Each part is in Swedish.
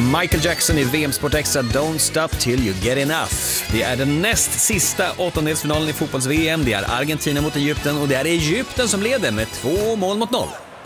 Michael Jackson i VM Sport Extra, Don't Stop Till You Get Enough. Det är den näst sista åttondelsfinalen i fotbolls-VM. Det är Argentina mot Egypten och det är Egypten som leder med 2-0.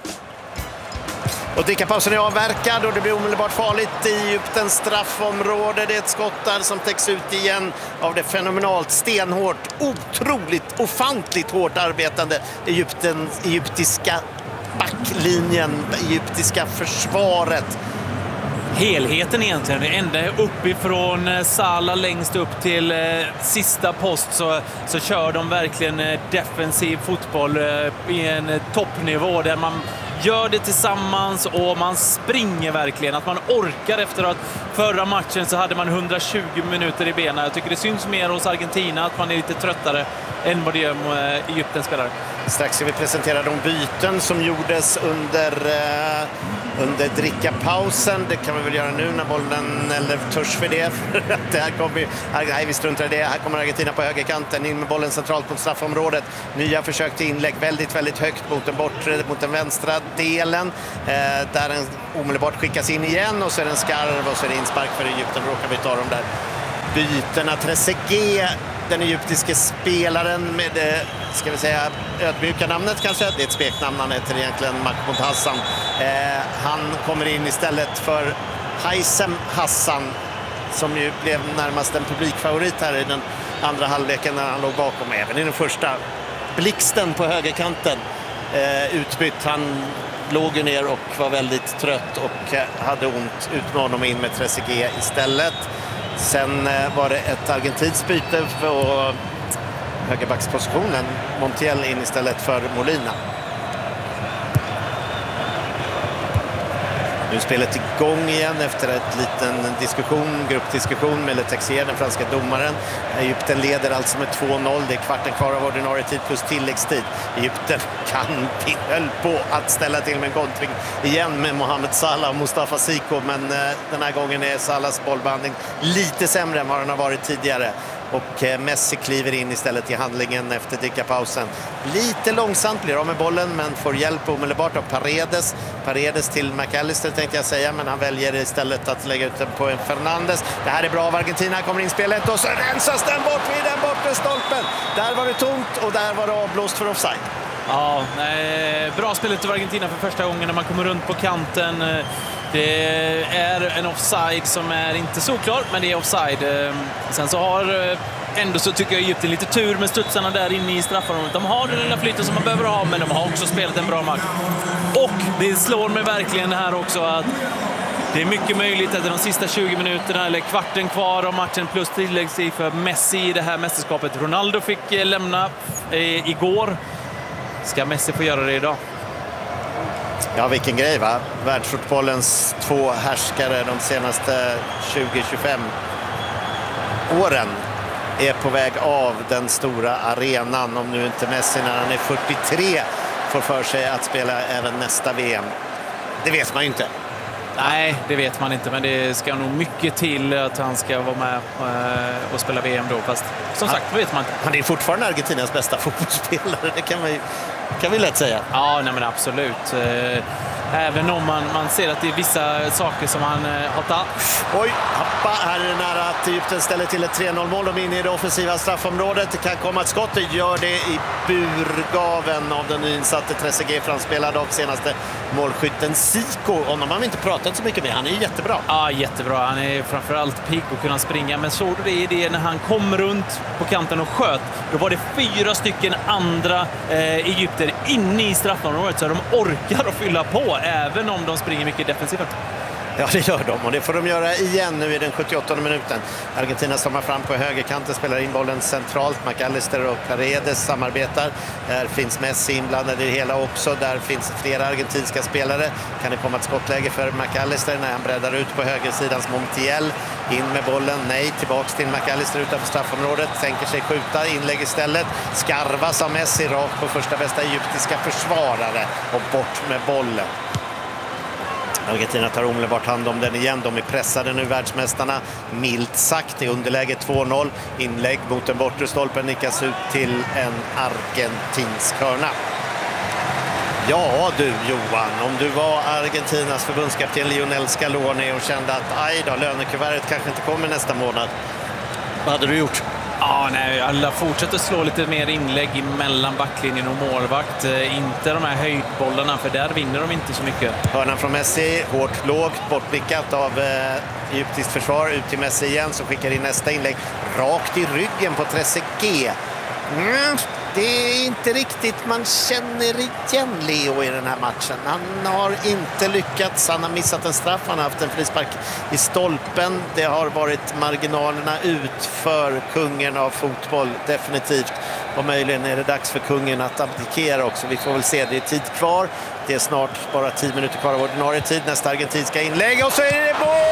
Och drickapausen är avverkad och det blir omedelbart farligt i Egyptens straffområde. Det är ett skott där som täcks ut igen av det fenomenalt stenhårt, otroligt, ofantligt hårt arbetande egyptiska backlinjen, egyptiska försvaret. Helheten egentligen, ända uppifrån Salah längst upp till sista post så kör de verkligen defensiv fotboll i en toppnivå där man gör det tillsammans och man springer verkligen. Att man orkar efter att förra matchen så hade man 120 minuter i benen. Jag tycker det syns mer hos Argentina att man är lite tröttare än vad det gör med Egyptens spelare. Strax ska vi presentera de byten som gjordes under drickapausen. Det kan vi väl göra nu när bollen, eller törs för det. Det här kommer, nej, vi struntar i det. Här kommer Argentina på högerkanten, in med bollen centralt mot straffområdet. Nya försök till inlägg, väldigt, väldigt högt mot den vänstra delen. Där den omedelbart skickas in igen och så är det en skarv och så är det inspark för Egypten. Råkar vi ta dem där bytena. Trezeguet, den egyptiske spelaren med det, ska vi säga, ödmjuka namnet kanske. Det är ett smeknamn, han heter egentligen Mahmoud Hassan. Han kommer in istället för Haysem Hassan som ju blev närmast en publikfavorit här i den andra halvleken när han låg bakom, även i den första. Blixten på högerkanten utbytt. Han låg ju ner och var väldigt trött och hade ont. Ut med honom in med Trezeguet istället. Sen var det ett argentinskt byte på högerbackspositionen. Montiel in istället för Molina. Nu är spelet igång igen efter ett liten gruppdiskussion med Le Texier, den franska domaren. Egypten leder alltså med 2-0. Det är kvarten kvar av ordinarie tid plus tilläggstid. Egypten höll på att ställa till med en kontring igen med Mohamed Salah och Mustafa Siko. Men den här gången är Salahs bollbehandling lite sämre än vad den har varit tidigare. Och Messi kliver in istället i handlingen efter drickapausen. Lite långsamt blir av med bollen men får hjälp omedelbart av Paredes. Paredes till McAllister tänkte jag säga, men han väljer istället att lägga ut den på en Fernandes. Det här är bra av Argentina, kommer in spelet och så rensas den bort vid den bortre stolpen. Där var det tomt och där var det avblåst för offside. Ja, bra spelet av Argentina för första gången när man kommer runt på kanten. Det är en offside som är inte så klar, men det är offside. Sen så har ändå, så tycker jag, Egypten lite tur med studsarna där inne i straffområdet. De har den lilla flytten som man behöver ha, men de har också spelat en bra match. Och det slår mig verkligen här också att det är mycket möjligt att de sista 20 minuterna eller kvarten kvar av matchen plus tilläggstid för Messi i det här mästerskapet. Ronaldo fick lämna igår. Ska Messi få göra det idag? Ja, vilken grej va? Världsfotbollens två härskare de senaste 20-25 åren är på väg av den stora arenan. Om nu inte Messi när han är 43 får för sig att spela även nästa VM. Det vet man ju inte. Nej, det vet man inte, men det ska nog mycket till att han ska vara med och spela VM då. Fast som sagt, det vet man inte. Han är fortfarande Argentinas bästa fotbollsspelare, det kan vi lätt säga. Ja, nej, men absolut. Även om man ser att det är vissa saker som han har tagit. Oj, hoppa. Här är det nära att Egypten ställer till ett 3-0-mål. De är inne i det offensiva straffområdet. Det kan komma ett skott. Det gör det i burgaven av den nyinsatte Trezeguet, framspelad av senaste målskytten Siko. Honom har vi inte pratat så mycket med. Han är jättebra. Ja, jättebra. Han är framförallt pigg och kunna springa. Men såg du det när han kom runt på kanten och sköt? Då var det 4 stycken andra egypter inne i straffområdet, så de orkar att fylla på även om de springer mycket defensivt. Ja, det gör de och det får de göra igen nu i den 78:e minuten. Argentina stormar fram på högerkanten, spelar in bollen centralt. McAllister och Paredes samarbetar. Där finns Messi inblandad i det hela också. Där finns flera argentinska spelare. Kan det komma ett skottläge för McAllister när han breddar ut på högersidans Montiel. In med bollen, nej, tillbaks till McAllister utanför straffområdet. Tänker sig skjuta, inlägg istället. Skarvas av Messi rakt på första bästa egyptiska försvarare och bort med bollen. Argentina tar omedelbart hand om den igen. De är pressade nu, världsmästarna. Milt sagt i underläge 2-0. Inlägg mot den bortre stolpen nickas ut till en argentinsk hörna. Ja du Johan, om du var Argentinas förbundskapten Lionel Scaloni och kände att aj då, lönekuvertet kanske inte kommer nästa månad. Vad hade du gjort? Ja, nej, alla fortsätter slå lite mer inlägg mellan backlinjen och målvakt. Inte de här höjdbollarna, för där vinner de inte så mycket. Hörnan från Messi, hårt lågt, bortblickat av egyptiskt försvar. Ut till Messi igen, som skickar in nästa inlägg rakt i ryggen på Trezeguet. Det är inte riktigt man känner igen Leo i den här matchen. Han har inte lyckats, han har missat en straff, han har haft en frispark i stolpen. Det har varit marginalerna ut för kungen av fotboll, definitivt. Och möjligen är det dags för kungen att abdikera också. Vi får väl se, det är tid kvar. Det är snart bara 10 minuter kvar av ordinarie tid. Nästa argentinska inlägg och så är det mål!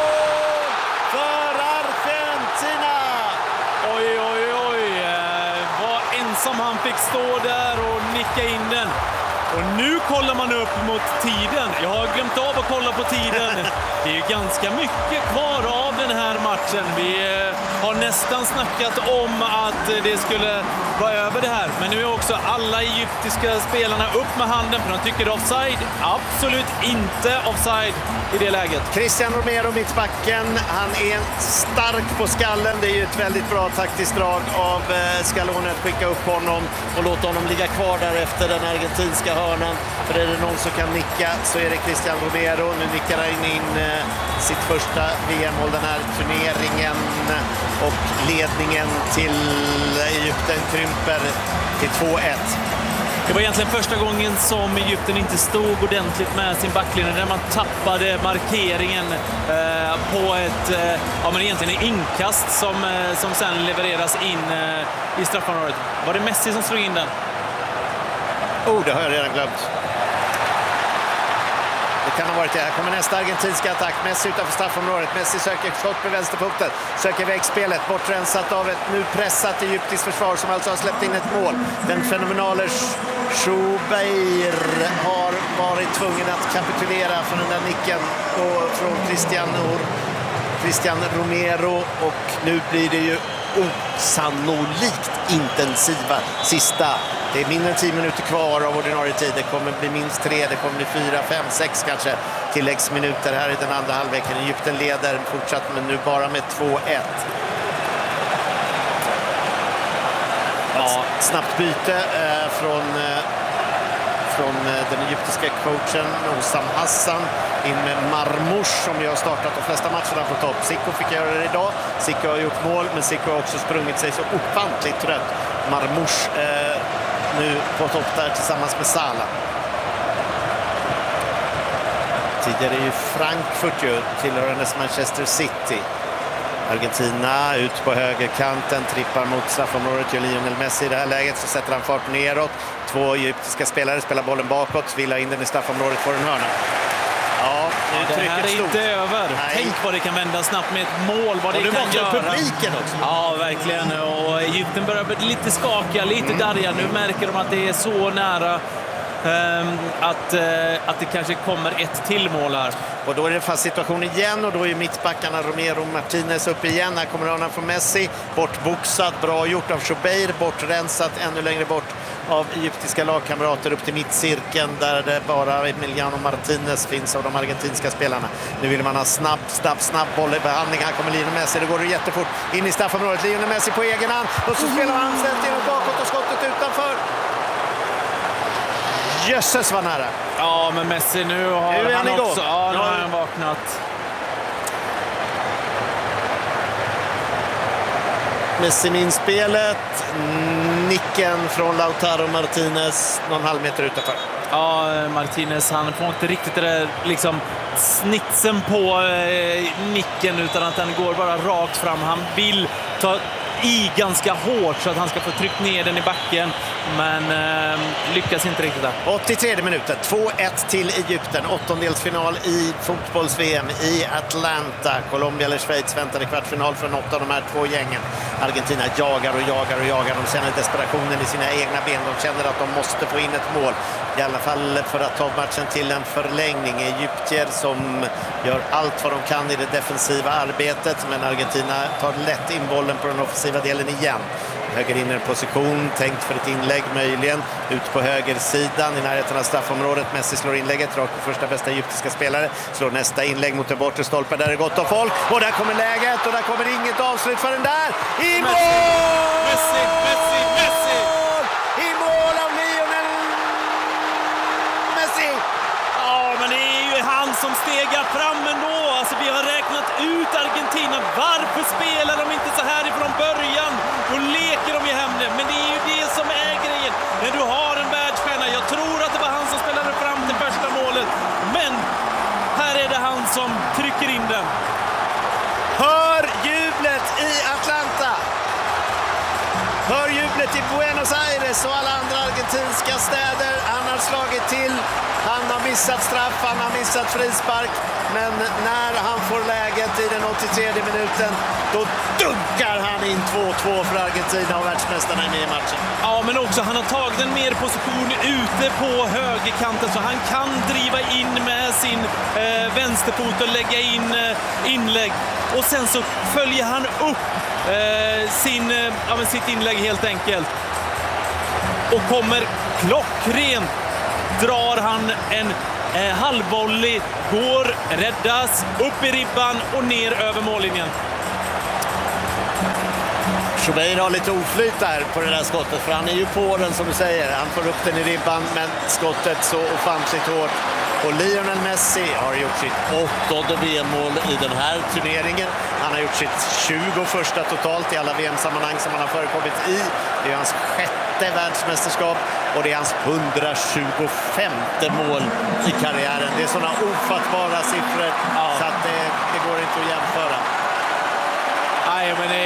Som han fick stå där och nicka in den. Och nu kollar man upp mot tiden. Jag har glömt av att kolla på tiden. Det är ju ganska mycket kvar av den här matchen. Vi har nästan snackat om att det skulle vara över det här. Men nu är också alla egyptiska spelarna upp med handen, för de tycker det är offside. Absolut inte offside i det läget. Cristian Romero, mittbacken. Han är stark på skallen. Det är ju ett väldigt bra taktiskt drag av Scaloni att skicka upp honom och låta honom ligga kvar där efter den argentinska hörnan. För är det någon som kan nicka så är det Cristian Romero. Nu nickar han in sitt första VM-mål den här turneringen. Och ledningen till Egypten krymper till 2-1. Det var egentligen första gången som Egypten inte stod ordentligt med sin backlinje, där man tappade markeringen på ett men egentligen en inkast som sen levereras in i straffområdet. Var det Messi som slog in den? Det har jag redan glömt. Det kan ha varit det. Här kommer nästa argentinska attack. Messi utanför straffområdet. Messi söker skott med vänsterfoten. Söker vägspelet. Bortrensat av ett nu pressat egyptiskt försvar som alltså har släppt in ett mål. Den fenomenale Schubeir har varit tvungen att kapitulera för den där nicken från Cristian Romero. Och nu blir det ju osannolikt intensiva sista. Det är mindre än 10 minuter kvar av ordinarie tid. Det kommer bli minst 3, det kommer bli 4, 5, 6 kanske tilläggsminuter här i den andra halvleken. Egypten leder fortsatt, men nu bara med 2-1. Ja. Snabbt byte från den egyptiska coachen Osam Hassan in med Marmoush, som ju har startat de flesta matcherna på topp. Zico fick göra det idag. Zico har gjort mål, men Zico har också sprungit sig så ofantligt trött. Marmoush nu på topp där tillsammans med Salah. Tidigare är ju Frankfurt tillhörandes Manchester City. Argentina ut på högerkanten, trippar mot straffområdet, gör Lionel Messi i det här läget, så sätter han fart neråt. 2 egyptiska spelare spelar bollen bakåt, vill ha in den i straffområdet för en hörna. Ja, det här är inte över. Nej. Tänk vad det kan vända snabbt med ett mål, vad det kan göra. Publiken också. Ja, verkligen. Och Egypten börjar bli lite skakiga, lite darriga. Nu märker de att det är så nära att det kanske kommer ett till mål här. Och då är det fast situation igen, och då är mittbackarna Romero och Martinez upp igen. Här kommer hörnan från Messi, bortboxat, bra gjort av Schubeir, bortrensat ännu längre bort av egyptiska lagkamrater upp till mittcirkeln, där det bara Emiliano Martinez finns av de argentinska spelarna. Nu vill man ha snabb boll i behandling. Här kommer Lionel Messi, det går jättefort in i straffområdet. Lionel Messi på egen hand, och så spelar han ställt in bakåt och skottet utanför. Jösses var nära. Ja, men Messi nu har han också. Ja, nu har han vaknat. Messi med inspelet. Nicken från Lautaro Martinez någon halv meter utanför. Ja, Martinez, han får inte riktigt det där liksom snitsen på nicken, utan att den går bara rakt fram. Han vill ta i ganska hårt så att han ska få tryckt ner den i backen, men lyckas inte riktigt där. 83 minuter, 2-1 till Egypten. Åttondelsfinal i fotbolls-VM i Atlanta. Colombia eller Schweiz väntar i kvartsfinal för något av de här två gängen. Argentina jagar. De känner desperationen i sina egna ben. De känner att de måste få in ett mål, i alla fall för att ta matchen till en förlängning. Egyptier som gör allt vad de kan i det defensiva arbetet, men Argentina tar lätt in bollen på den offensiva delen igen. Höger innerposition, tänkt för ett inlägg möjligen. Ut på högersidan i närheten av straffområdet. Messi slår inlägget rakt på första bästa egyptiska spelare. Slår nästa inlägg mot den bortre stolpen där det är gott om folk. Och där kommer läget och där kommer inget avslut för den där. I mål! Messi! I mål av Lionel Messi! Ja, men det är ju han som stegar fram ändå. Alltså, vi har räknat ut Argentina. Varför spelar de inte så här ifrån början? Då leker de ju hem det. Men det är ju det som är grejen. När du har en världsstjärna. Jag tror att det var han som spelade fram till första målet. Men här är det han som trycker in den. Hör jublet i Atlanta! Hör jublet i Buenos Aires och alla andra argentinska städer. Han har slagit till. Han har missat straff, han har missat frispark. Men när han får läget i den 83 minuten, då dunkar han in 2-2 för Argentina och världsmästarna är med i matchen. Ja, men också han har tagit en mer position ute på högerkanten så han kan driva in med sin vänsterfot och lägga in inlägg. Och sen så följer han upp sitt inlägg helt enkelt. Och kommer klockrent. Drar han en halvvolley, går, räddas, upp i ribban och ner över mållinjen. Schubeir har lite oflyt där på det där skottet för han är ju på den som du säger. Han får upp den i ribban men skottet så ofantligt hårt. Och Lionel Messi har gjort sitt 8:e VM-mål i den här turneringen. Han har gjort sitt 21:a totalt i alla VM-sammanhang som han har förekommit i. Det är hans 6:e världsmästerskap och det är hans 125:e mål i karriären. Det är sådana ofattbara siffror så att det går inte att jämföra. Nej, men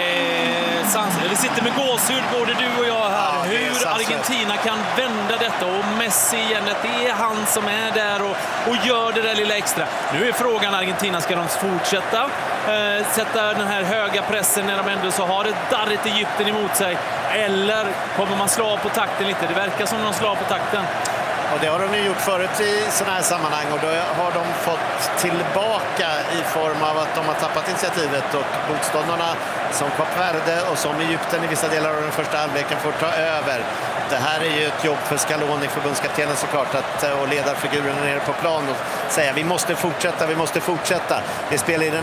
vi sitter med gåshud både du och jag här. Ja, hur Argentina kan vända detta och Messi igen, att det är han som är där och gör det där lilla extra. Nu är frågan Argentina, ska de fortsätta sätta den här höga pressen när de ändå så har ett darrigt Egypten emot sig, eller kommer man slå på takten lite? Det verkar som de slår på takten. Och det har de ju gjort förut i sådana här sammanhang och då har de fått tillbaka i form av att de har tappat initiativet och motståndarna som Kap Verde och som Egypten i vissa delar av den första halvleken får ta över. Det här är ju ett jobb för Scaloni, förbundskaptenen såklart, och ledarfigurerna nere på plan och säga vi måste fortsätta. Det spelar i den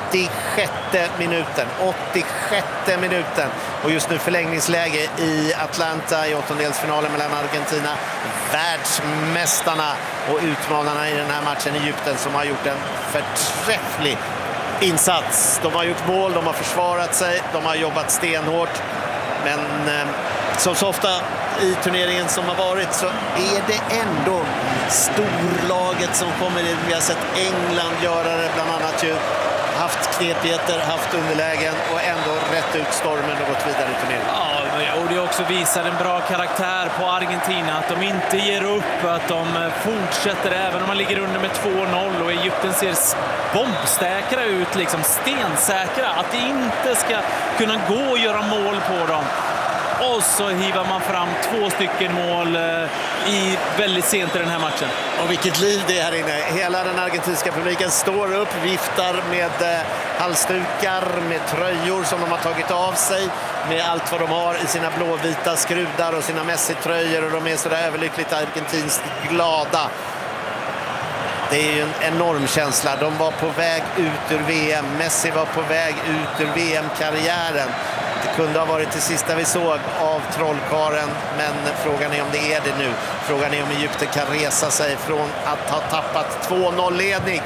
86:e minuten. 86:e minuten. Och just nu förlängningsläge i Atlanta i åttondelsfinalen mellan Argentina, världsmästarna och utmanarna i den här matchen, Egypten, som har gjort en förträfflig insats. De har gjort mål, de har försvarat sig, de har jobbat stenhårt. Men som så ofta i turneringen som har varit så är det ändå storlaget som kommer in. Vi har sett England göra det bland annat ju. Haft knepigheter, haft underlägen och ändå rätt ut stormen och gått vidare i turneringen. Ja, och det också visar en bra karaktär på Argentina. Att de inte ger upp, att de fortsätter även om man ligger under med 2-0. Och Egypten ser bombsäkra ut, liksom stensäkra. Att det inte ska kunna gå att göra mål på dem. Och så hivar man fram 2 stycken mål väldigt sent i den här matchen. Och vilket liv det är här inne. Hela den argentinska publiken står upp, viftar med halsdukar, med tröjor som de har tagit av sig, med allt vad de har i sina blåvita skrudar och sina Messi-tröjor, och de är så där överlyckligt argentinskt glada. Det är ju en enorm känsla. De var på väg ut ur VM. Messi var på väg ut ur VM-karriären. Det kunde ha varit det sista vi såg av trollkaren, men frågan är om det är det nu. Frågan är om Egypten kan resa sig från att ha tappat 2-0-ledning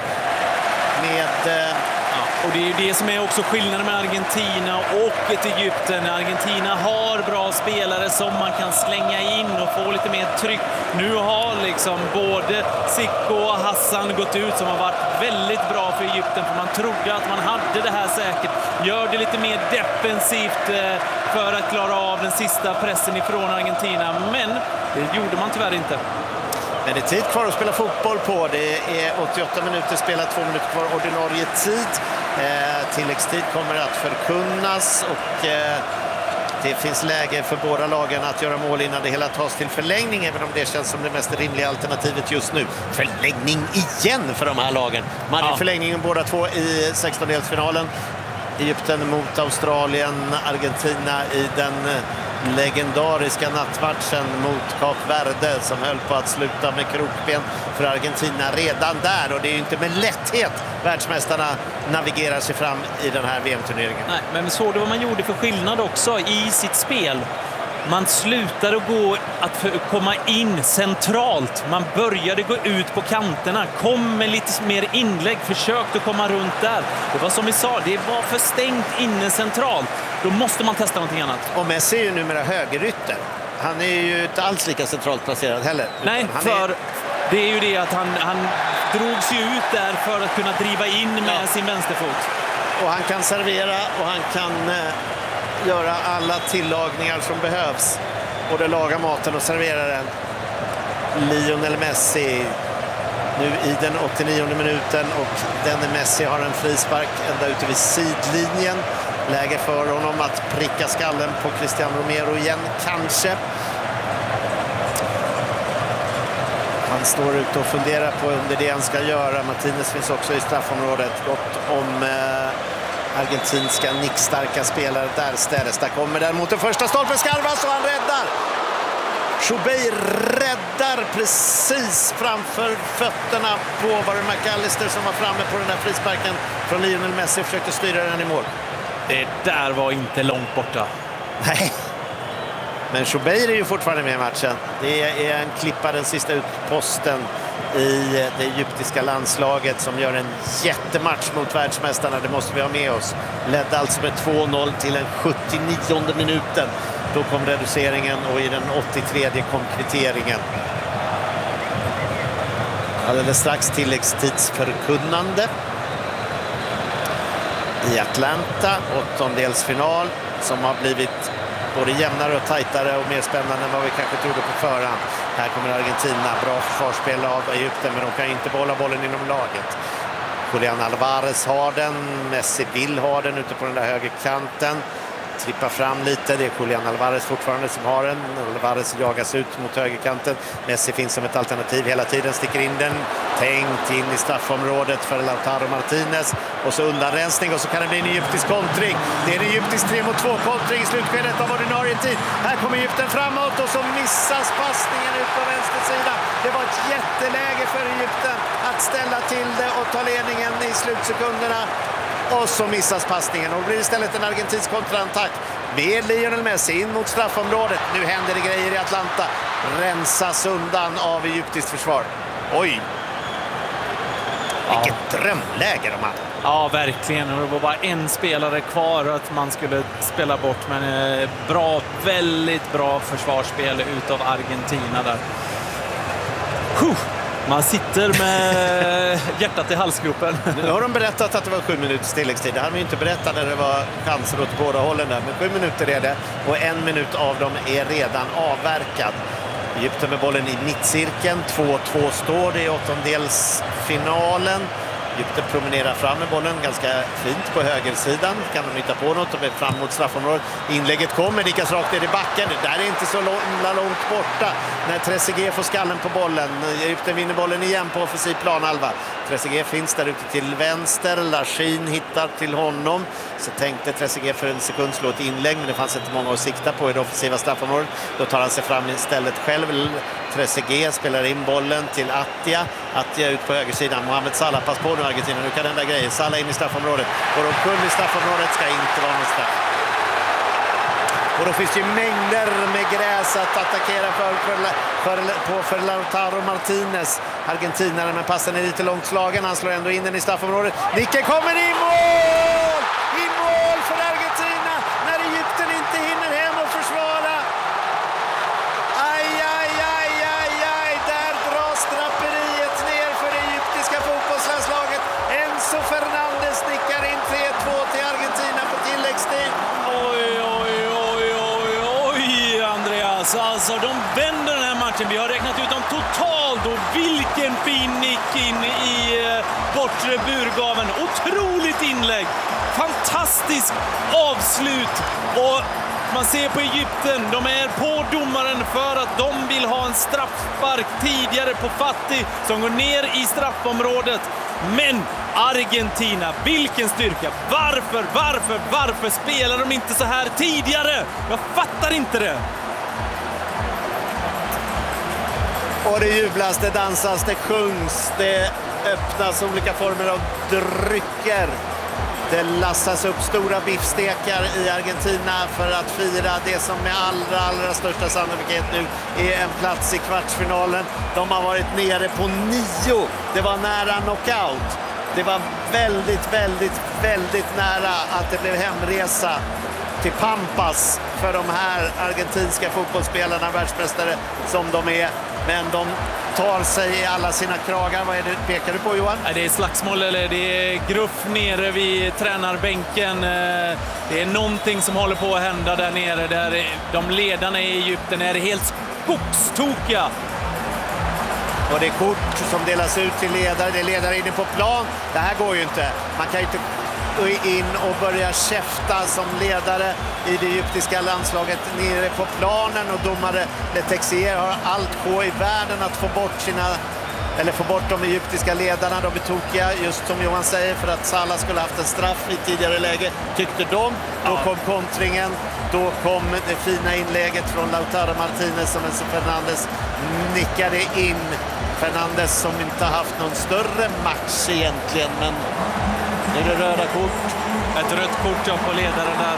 med... Och det är ju det som är också skillnaden med Argentina och ett Egypten. Argentina har bra spelare som man kan slänga in och få lite mer tryck. Nu har liksom både Zico och Hassan gått ut som har varit väldigt bra för Egypten, för man trodde att man hade det här säkert. Gör det lite mer defensivt för att klara av den sista pressen ifrån Argentina, men det gjorde man tyvärr inte. Men det är tid kvar att spela fotboll på. Det är 88 minuter spelat, 2 minuter kvar ordinarie tid. Tilläggstid kommer att förkunnas och det finns läge för båda lagen att göra mål innan det hela tas till förlängning, även om det känns som det mest rimliga alternativet just nu. Förlängning igen för de här lagen. Man är förlängningen båda två i 16-delsfinalen. Egypten mot Australien, Argentina i den legendariska nattmatchen mot Kap Verde som höll på att sluta med krokben för Argentina redan där. Och det är ju inte med lätthet världsmästarna navigerar sig fram i den här VM-turneringen. Nej, men såg du vad man gjorde för skillnad också i sitt spel? Man slutade att komma in centralt. Man började gå ut på kanterna. Kom med lite mer inlägg. Försökte komma runt där. Det var som vi sa, det var för stängt inne centralt. Då måste man testa någonting annat. Och Messi är ju numera högerytter. Han är ju inte alls lika centralt placerad heller. Nej, det är ju det att han drog sig ut där för att kunna driva in med sin vänsterfot. Och han kan servera och han kan göra alla tillagningar som behövs. Både laga maten och servera den. Lionel Messi nu i den 89:e minuten och denne Messi har en frispark ända ute vid sidlinjen. Läge för honom att pricka skallen på Cristiano Romero igen, kanske. Han står ute och funderar på under det han ska göra. Martinez finns också i straffområdet. Gott om argentinska nickstarka spelare där ställs. Där kommer däremot den första stolpen Skarvas och han räddar. Choubeir räddar precis framför fötterna på var det McAllister som var framme på den där frisparken från Lionel Messi och försökte styra den i mål. Det där var inte långt borta. Nej. Men Choubeir är ju fortfarande med i matchen. Det är en klippa den sista utposten i det egyptiska landslaget som gör en jättematch mot världsmästarna. Det måste vi ha med oss. Ledde alltså med 2-0 till den 79:e minuten. Då kom reduceringen och i den 83:e kom kvitteringen. Alldeles strax tilläggstidsförkunnande i Atlanta, åttondelsfinal som har blivit både jämnare och tajtare och mer spännande än vad vi kanske trodde på förhand. Här kommer Argentina, bra försvarsspel av Egypten, men de kan inte behålla bollen inom laget. Julian Alvarez har den, Messi vill ha den ute på den där högerkanten. Trippar fram lite, det är Julian Alvarez fortfarande som har den. Alvarez jagas ut mot högerkanten. Messi finns som ett alternativ hela tiden, sticker in den. Tänkt in i straffområdet för Lautaro Martinez. Och så undanrensning och så kan det bli en egyptisk kontring. Det är en egyptisk 3-mot-2-kontring i slutskedet av ordinarie tid. Här kommer Egypten framåt och så missas passningen ut på vänster sida. Det var ett jätteläge för Egypten att ställa till det och ta ledningen i slutsekunderna. Och så missas passningen och blir istället en argentinsk kontraattack med Lionel Messi in mot straffområdet. Nu händer det grejer i Atlanta. Rensas undan av egyptiskt försvar. Oj! Vilket drömläge de hade. Ja, verkligen. Och det var bara en spelare kvar att man skulle spela bort. Men väldigt bra försvarsspel utav Argentina där. Man sitter med hjärtat i halsgropen. Nu har de berättat att det var 7 minuters tilläggstid. Det hade vi inte berättat när det var chanser åt båda hållen där. Men 7 minuter är det och 1 minut av dem är redan avverkad. Egypten med bollen i mittcirkeln. 2-2 står det i åttondelsfinalen. Egypten promenerar fram med bollen ganska fint på högersidan. Kan de hitta på något och är fram mot straffområdet. Inlägget kommer, Nikas rakt ner i backen. Det där är inte så långt borta när Trezeguet får skallen på bollen. Egypten vinner bollen igen på offensiv planhalva. Trezeguet finns där ute till vänster. Lachin hittar till honom. Så tänkte Trezeguet för en sekund slå ett inlägg, men det fanns inte många att sikta på i det offensiva straffområdet. Då tar han sig fram istället själv. Trezeguet spelar in bollen till Attia. Attia ut på högersidan. Mohamed Salah, pass på nu Argentina. Nu kan den där grejen. Salah in i straffområdet. Och de kunde i straffområdet ska inte vara någon straff. Och då finns det ju mängder med gräs att attackera för Lautaro Martinez. Argentinaren, men passen är lite långt slagen. Han slår ändå in den i straffområdet. Nicken kommer i mål! I mål för Argentina när Egypten inte hinner hem och försvara. Aj, aj, aj, aj, aj. Där dras draperiet ner för det egyptiska fotbollslandslaget. Enzo Fernandez nickar in 3-2 till Argentina på tilläggstid. Alltså, de vänder den här matchen. Vi har räknat ut dem totalt och vilken fin nick in i bortre burgaven. Otroligt inlägg. Fantastisk avslut. Och man ser på Egypten, de är på domaren för att de vill ha en straffspark tidigare på Fati som går ner i straffområdet. Men Argentina, vilken styrka! Varför spelar de inte så här tidigare? Jag fattar inte det. Och det jublas, det dansas, det sjungs, det öppnas olika former av drycker. Det lassas upp stora biffstekar i Argentina för att fira det som med allra största sannolikhet nu är en plats i kvartsfinalen. De har varit nere på 9. Det var nära knockout. Det var väldigt nära att det blev hemresa till Pampas för de här argentinska fotbollsspelarna, världsmästare som de är. Men de tar sig i alla sina kragar. Vad är det pekar du på, Johan? Det är slagsmål, eller det är gruff nere vid tränarbänken. Det är någonting som håller på att hända där nere. Där de ledarna i Egypten är helt skogstokiga. Och det är kort som delas ut till ledare. Det är ledare inne på plan. Det här går ju inte. Man kan ju inte gå in och börja käfta som ledare i det egyptiska landslaget nere på planen, och domare Letexier har allt på i världen att få bort de egyptiska ledarna. De är tokiga, just som Johan säger, för att Salah skulle haft en straff i tidigare läge, tyckte de. Då kom kontringen, då kom det fina inlägget från Lautaro Martinez som Enzo Fernandez nickade in. Fernandez som inte haft någon större match egentligen, men nu är det röda kort. Ett rött kort på ledaren där.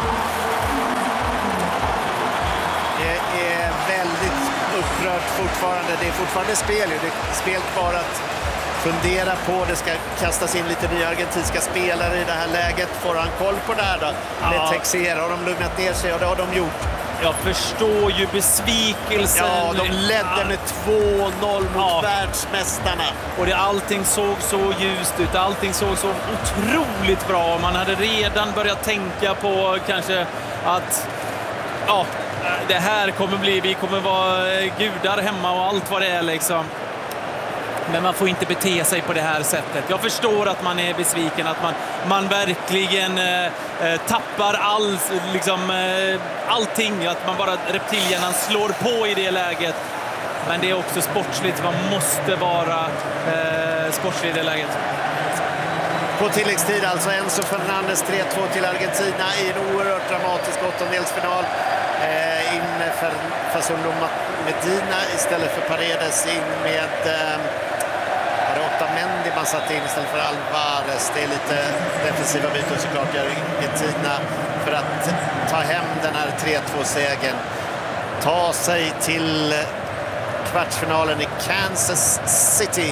Det är väldigt upprört fortfarande. Det är fortfarande spel. Det är spel kvar att fundera på. Det ska kastas in lite nya argentinska spelare i det här läget. Får han koll på det här då? Letexier, har de lugnat ner sig? Och det har de gjort. Jag förstår ju besvikelsen. Ja, de ledde med 2-0 mot världsmästarna. Och allting såg så ljust ut. Allting såg så otroligt bra. Man hade redan börjat tänka på kanske att det här kommer bli, vi kommer vara gudar hemma och allt vad det är liksom. Men man får inte bete sig på det här sättet. Jag förstår att man är besviken, att man verkligen tappar allting. Att man bara reptilhjärnan slår på i det läget. Men det är också sportsligt. Man måste vara sportslig i det läget. På tilläggstid alltså Enzo Fernandez 3-2 till Argentina i en oerhört dramatisk åttondelsfinal. In för Facundo Medina istället för Paredes, in med Otamendi man satt in istället för Alvarez. Det är lite defensiva byten såklart i Argentina för att ta hem den här 3-2-segern. Ta sig till kvartsfinalen i Kansas City.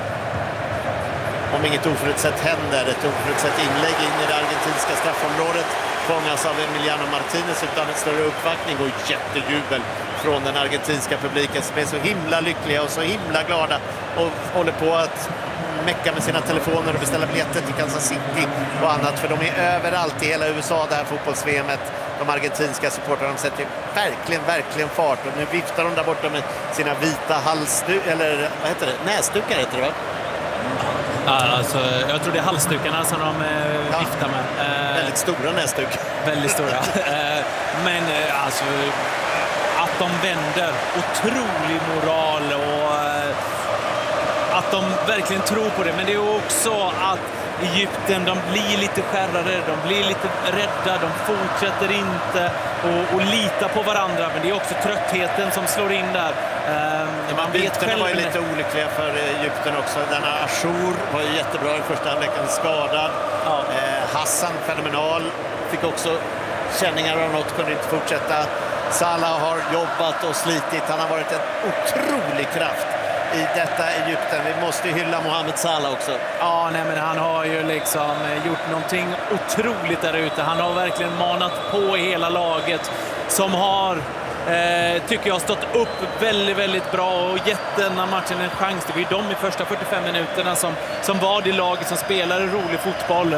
Om inget oförutsett händer, ett oförutsett inlägg in i det argentinska straffområdet fångas av Emiliano Martinez utan en större uppvaktning och jättejubel från den argentinska publiken som är så himla lyckliga och så himla glada och håller på att mecka med sina telefoner och beställa biljetter till Kansas City och annat, för de är överallt i hela USA det här fotbolls-VMet. De argentinska supportrarna sätter verkligen fart, och nu viftar de där borta med sina vita eller vad heter det? Näsdukar heter det, va? Alltså, jag tror det är halsdukarna som de viftar med. Väldigt stora näsdukar. Väldigt stora. Men alltså, att de vänder, otrolig moral och att de verkligen tror på det. Men det är också att Egypten, de blir lite skärrade, de blir lite rädda, de fortsätter inte och lita på varandra. Men det är också tröttheten som slår in där. Man vet själv. Var ju lite olyckliga för Egypten också. Denna Achour var ju jättebra i första halvleken, skadad. Ja. Hassan fenomenal, fick också känningar av något, kunde inte fortsätta. Salah har jobbat och slitit, han har varit en otrolig kraft i detta Egypten. Vi måste hylla Mohamed Salah också. Ja, nej, men han har ju liksom gjort någonting otroligt där ute. Han har verkligen manat på hela laget som har, tycker jag, stått upp väldigt bra och gett denna matchen en chans. Det var ju de i första 45 minuterna som var det laget som spelade rolig fotboll.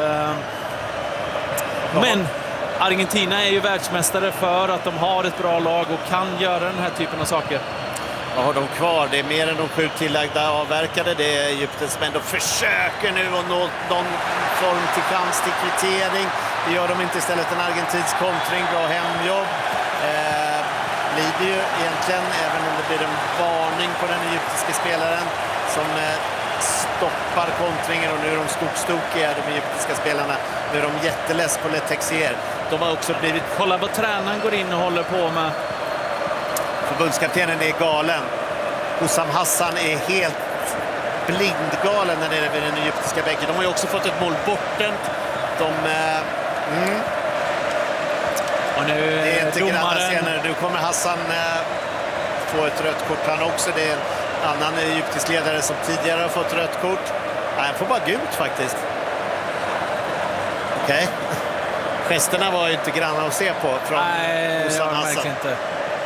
Men Argentina är ju världsmästare för att de har ett bra lag och kan göra den här typen av saker. Vad har de kvar? Det är mer än de 7 tillagda avverkade. Det är Egypten som ändå försöker nu att nå någon form till chans till kvittering. Det gör de inte, istället en argentinsk kontring. Bra hemjobb. Blir det ju egentligen, även om det blir en varning på den egyptiska spelaren som stoppar kontringen och nu är de skogstokiga, de egyptiska spelarna. Nu är de jätteless på Le Texier. De har också blivit... Kolla vad tränaren går in och håller på med. Förbundskaptenen är galen. Hussam Hassan är helt blindgalen när det är vid den egyptiska bänken. De har ju också fått ett mål bortdömt. Och nu det är inte domaren... senare. Nu kommer Hassan få ett rött kort han också. Det är en annan egyptisk ledare som tidigare har fått rött kort. Nej, han får bara gult faktiskt. Okej. Gesterna var ju inte granna att se på från Hussam Hassan. Verkligen inte.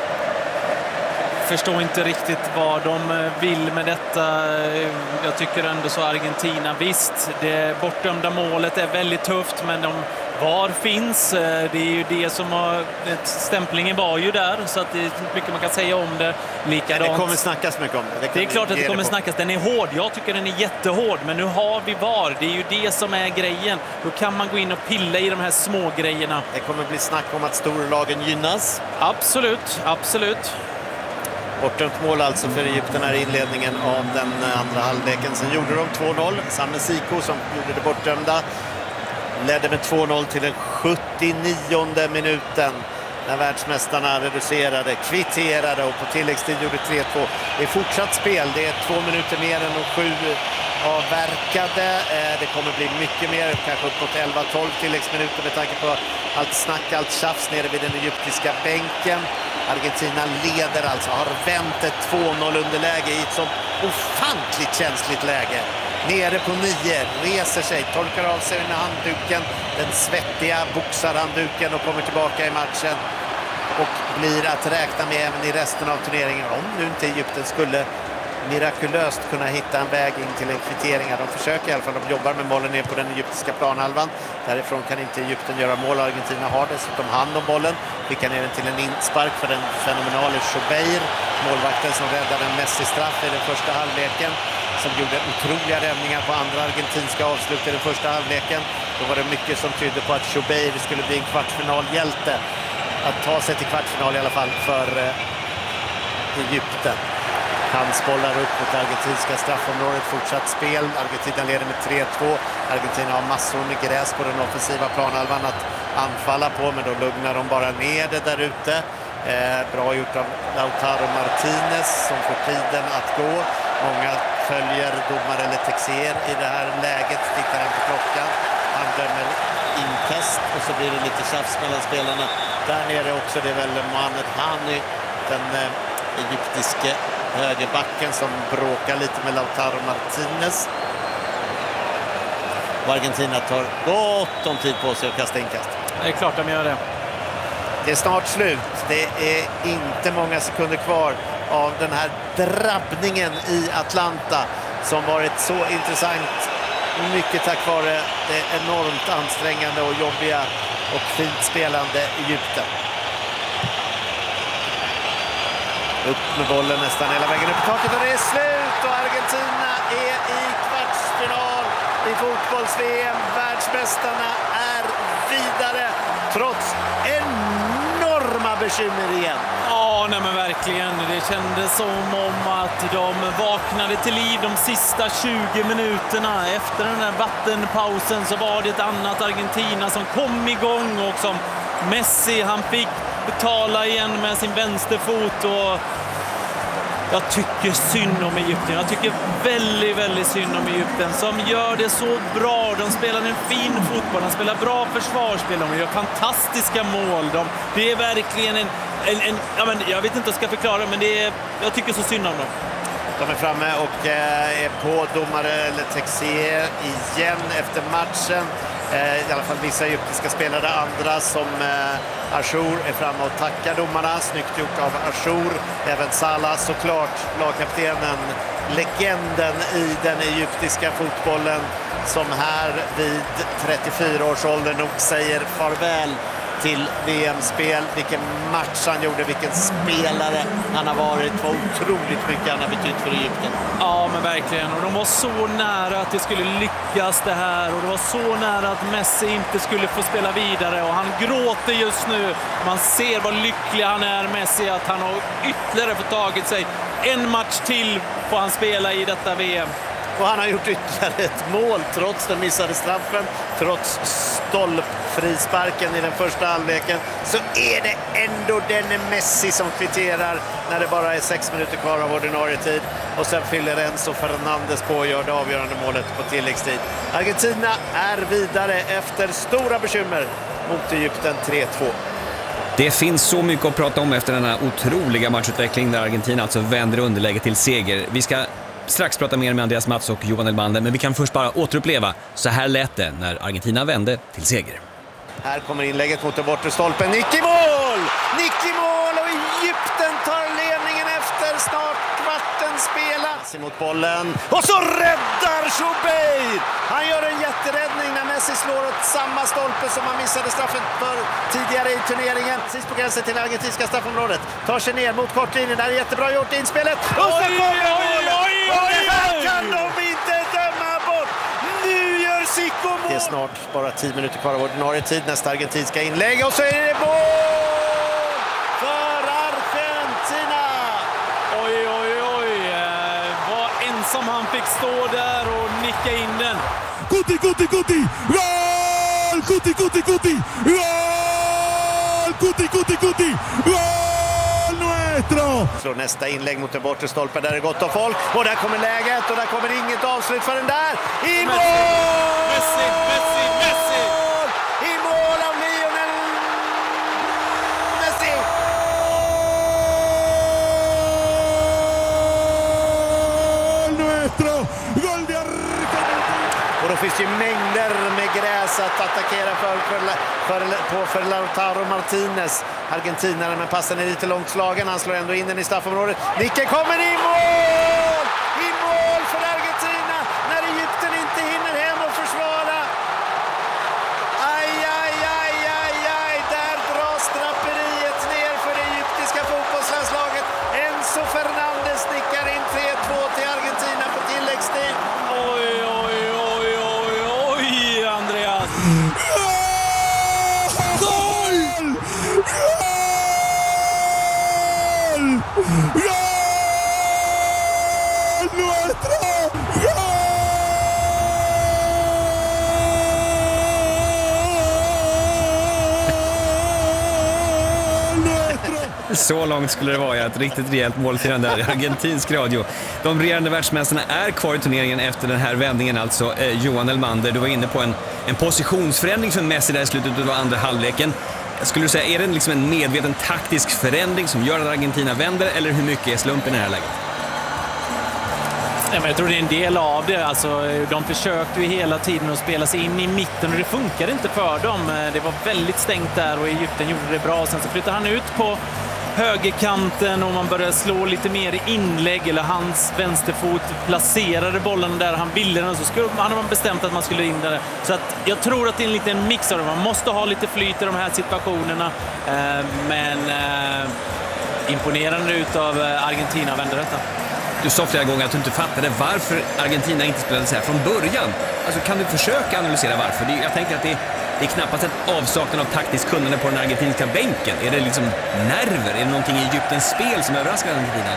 Förstår inte riktigt vad de vill med detta. Jag tycker ändå så Argentina, visst, det bortdömda målet är väldigt tufft, men VAR finns. Det är ju det som har... Stämplingen var ju där, så att det är mycket man kan säga om det. Likadant. Men det kommer snackas mycket om det. Det är klart att det kommer snackas. Den är hård. Jag tycker den är jättehård. Men nu har vi VAR. Det är ju det som är grejen. Då kan man gå in och pilla i de här små grejerna. Det kommer bli snack om att storlagen gynnas. Absolut, absolut. Bortdömt mål alltså för Egypten här i inledningen av den andra halvleken. Sen gjorde de 2-0. Samme Siko som gjorde det bortdömda ledde med 2-0 till den 79:e minuten när världsmästarna reducerade, kvitterade och på tilläggstid gjorde 3-2. Det är fortsatt spel. Det är 2 minuter mer än de 7 avverkade. Det kommer bli mycket mer, kanske upp mot 11-12 tilläggsminuter med tanke på allt snack, allt tjafs nere vid den egyptiska bänken. Argentina leder alltså, har vänt ett 2-0 underläge i ett sånt ofantligt känsligt läge. Nere på 9, reser sig, torkar av sig med handduken, den svettiga boxarhandduken och kommer tillbaka i matchen. Och blir att räkna med även i resten av turneringen, om nu inte Egypten skulle mirakulöst kunna hitta en väg in till en kvittering. De försöker i alla fall, de jobbar med bollen ner på den egyptiska planhalvan. Därifrån kan inte Egypten göra mål. Argentina har dessutom hand om bollen. Skickar ner den till en inspark för den fenomenale Chobeir. Målvakten som räddade en Messi-straff i den första halvleken. Som gjorde otroliga räddningar på andra argentinska avslut i den första halvleken. Då var det mycket som tydde på att Chobeir skulle bli en kvartsfinalhjälte. Att ta sig till kvartsfinal i alla fall för Egypten. Handsbollar upp mot argentinska straffområdet, fortsatt spel. Argentina leder med 3-2. Argentina har massor med gräs på den offensiva planhalvan att anfalla på, men då lugnar de bara ner det där ute. Bra gjort av Lautaro Martinez som får tiden att gå. Många följer domare Le Texier i det här läget, tittar han på klockan. Han dömer inkast och så blir det lite tjafs mellan spelarna. Där nere också, det är väl Mohamed Hani, den egyptiske högerbacken som bråkar lite med Lautaro Martinez. Och Argentina tar gott om tid på sig att kasta inkast. Det är klart de gör det. Det är snart slut. Det är inte många sekunder kvar av den här drabbningen i Atlanta som varit så intressant. Mycket tack vare det enormt ansträngande och jobbiga och fint spelande Egypten. Upp med bollen nästan hela vägen upp i taket och det är slut och Argentina är i kvartsfinal i fotbolls-VM. Världsmästarna är vidare trots enorma bekymmer igen. Ja, nej men verkligen. Det kändes som om att de vaknade till liv de sista 20 minuterna. Efter den där vattenpausen så var det ett annat Argentina som kom igång och som Messi, han fick betala igen med sin vänsterfot och jag tycker synd om Egypten. Jag tycker väldigt, väldigt synd om Egypten som gör det så bra. De spelar en fin fotboll, de spelar bra försvarsspel, de gör fantastiska mål. Det är verkligen ja, men jag vet inte hur jag ska förklara, men jag tycker så synd om dem. De är framme och är på domare Le Texier igen efter matchen. I alla fall vissa egyptiska spelare, andra som Achour är framme och tackar domarna. Snyggt gjort av Achour. Även Salah såklart, lagkaptenen, legenden i den egyptiska fotbollen som här vid 34 års ålder nog säger farväl till VM-spel. Vilken match han gjorde, vilken spelare han har varit. Vad otroligt mycket han har betytt för Egypten. Ja, men verkligen. Och de var så nära att det skulle lyckas det här. Och det var så nära att Messi inte skulle få spela vidare. Och han gråter just nu. Man ser vad lycklig han är, Messi, att han har ytterligare fått tagit sig. En match till får han spela i detta VM. och han har gjort ytterligare ett mål trots den missade straffen, trots stolpfrisparken i den första halvleken, så är det ändå den Messi som kvitterar när det bara är 6 minuter kvar av ordinarie tid, och sen fyller Enzo Fernandes på och gör det avgörande målet på tilläggstid. Argentina är vidare efter stora bekymmer mot Egypten 3-2. Det finns så mycket att prata om efter denna otroliga matchutveckling där Argentina alltså vänder underläge till seger. Vi ska strax prata mer med Andreas Mats och Johan Elmander, men vi kan först bara återuppleva så här lät det när Argentina vände till seger. Här kommer inlägget mot den bortre stolpen. Nick i mål! Nick i mål, och Egypten tar ledningen efter snart kvarten spela. Mot bollen, och så räddar Choubeir! Han gör en jätteräddning när Messi slår åt samma stolpe som han missade straffen för tidigare i turneringen. Sist på gränsen till argentinska straffområdet. Tar sig ner mot kortlinjen, där är jättebra gjort inspelet. Och så kommer målet! Och det här kan de inte döma bort! Nu gör Zico mål! Det är snart bara 10 minuter kvar av ordinarie tid, nästa argentinska inlägg, och så är det mål för Argentina! Oj, oj, oj. Vad ensam han fick stå där och nicka in den. Guti! Gol! Guti! Gol! Guti! Gol nuestro! Slår nästa inlägg mot den bortre stolpen, där är gott om folk, och där kommer läget, och där kommer inget avslut för den där. I mål! Messi! I mål av Lionel Messi! Nuestro! Gol de Argentina! Och då finns det ju mängder med gräs att attackera för Lautaro Martinez, argentinaren, men passen är lite långt slagen. Han slår ändå in den i straffområdet. Nicken kommer i mål! I mål för Argentina när Egypten inte hinner hem och försvara. Aj, där dras draperiet ner för det egyptiska fotbollslandslaget. Enzo Fernandes nickar in 3-2 till Argentina på tilläggstid. Oj, Andreas. Gol! Nuestro! Så långt skulle det vara, ett riktigt rejält målfirande där i argentinsk radio. De regerande världsmästarna är kvar i turneringen efter den här vändningen, alltså. Johan Elmander, du var inne på en positionsförändring för Messi där i slutet av andra halvleken. Skulle du säga, är det liksom en medveten taktisk förändring som gör att Argentina vänder, eller hur mycket är slumpen i det här läget? Nej, men jag tror det är en del av det. Alltså, de försökte ju hela tiden att spela sig in i mitten och det funkade inte för dem. Det var väldigt stängt där och Egypten gjorde det bra. Sen så flyttade han ut på högerkanten och man började slå lite mer i inlägg, eller hans vänsterfot placerade bollen där han ville den, så hade man bestämt att man skulle in där. Så att jag tror att det är en liten mix av det. Man måste ha lite flyt i de här situationerna, men imponerande utav Argentina vänder detta. Du sa flera gånger att du inte fattade varför Argentina inte spelade så här från början. Alltså, kan du försöka analysera varför? Jag tänker att det är knappast ett avsaknad av taktiskt kunnande på den argentinska bänken. Är det liksom nerver? Är det någonting i Egyptens spel som överraskar Argentina?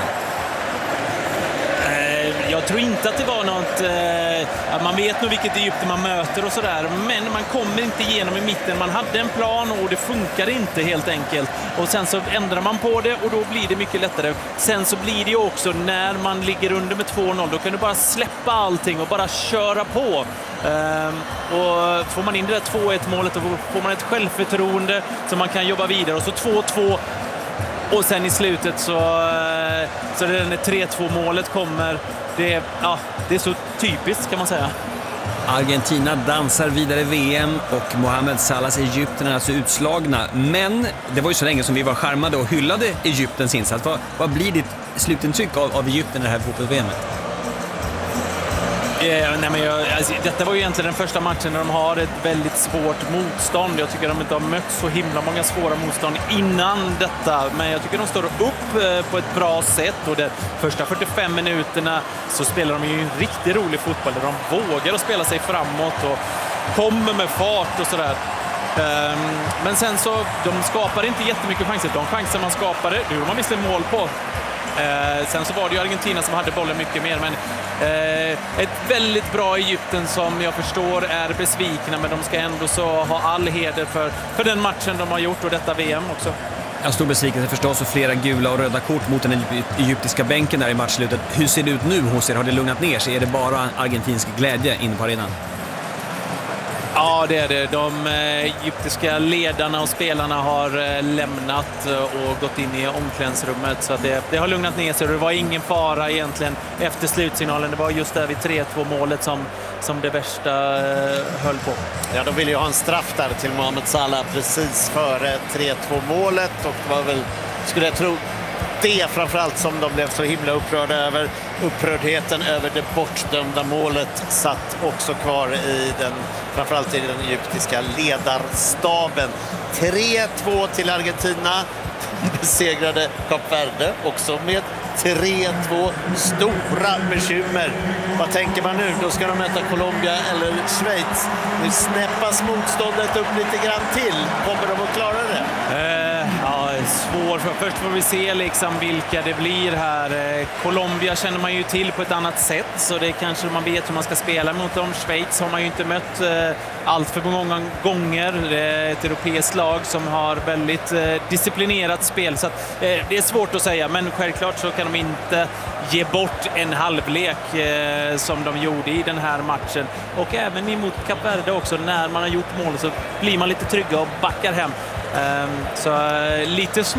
Jag tror inte att det var något... man vet nog vilket Egypten man möter och sådär, men man kommer inte igenom i mitten. Man hade en plan och det funkar inte helt enkelt. Och sen så ändrar man på det och då blir det mycket lättare. Sen så blir det ju också när man ligger under med 2-0, då kan du bara släppa allting och bara köra på. Och får man in det där 2-1 målet, då får man ett självförtroende som man kan jobba vidare. Och så 2-2. Och sen i slutet så det när 3-2 målet kommer, det är så typiskt kan man säga. Argentina dansar vidare VM och Mohamed Salahs Egypten är alltså utslagna. Men det var ju så länge som vi var charmade och hyllade Egyptens insats. Vad blir ditt slutintryck av Egypten i det här fotbolls-VMet? Detta var ju egentligen den första matchen när de har ett väldigt svårt motstånd. Jag tycker de inte har mött så himla många svåra motstånd innan detta. Men jag tycker de står upp på ett bra sätt. Och de första 45 minuterna så spelar de ju en riktigt rolig fotboll. Där de vågar att spela sig framåt och kommer med fart och sådär. Men sen så, de skapar inte jättemycket chanser. De chanser man skapade, det gjorde man visst mål på. Sen så var det ju Argentina som hade bollen mycket mer, men Ett väldigt bra Egypten som jag förstår är besvikna, men de ska ändå så ha all heder för den matchen de har gjort och detta VM också. Jag stor besvikelse förstås och flera gula och röda kort mot den egyptiska bänken där i matchslutet. Hur ser det ut nu hos er? Har det lugnat ner sig? Är det bara argentinsk glädje inne på arenan? Ja, det är det. De egyptiska ledarna och spelarna har lämnat och gått in i omklädningsrummet, så att det har lugnat ner sig. Det var ingen fara egentligen efter slutsignalen. Det var just där vid 3-2 målet som det värsta höll på. Ja, de ville ju ha en straff där till Mohamed Salah precis före 3-2 målet, och det var väl, skulle jag tro, det framförallt som de blev så himla upprörda över. Upprördheten över det bortdömda målet satt också kvar i framförallt i den egyptiska ledarstaben. 3-2 till Argentina. Besegrade Kap Verde också med 3-2. Stora bekymmer. Vad tänker man nu? Då ska de möta Colombia eller Schweiz. Nu snäppas motståndet upp lite grann till. Kommer de att klara det? Ja, svår. Först får vi se liksom vilka det blir här. Colombia känner man ju till på ett annat sätt, så det kanske man vet hur man ska spela mot dem. Schweiz har man ju inte mött allt för många gånger. Det är ett europeiskt lag som har väldigt disciplinerat spel, så att, det är svårt att säga, men självklart så kan de inte ge bort en halvlek som de gjorde i den här matchen. Och även emot Kap Verde också, när man har gjort mål så blir man lite trygga och backar hem. Så lite